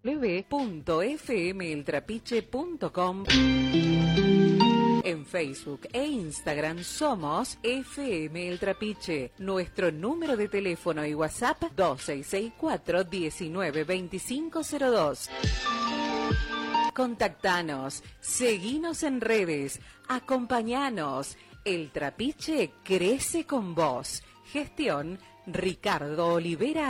www.fmeltrapiche.com. En Facebook e Instagram somos FM El Trapiche. Nuestro número de teléfono y WhatsApp 2664 192502. Contactanos, seguinos en redes, acompañanos. El Trapiche crece con vos. Gestión Ricardo Olivera.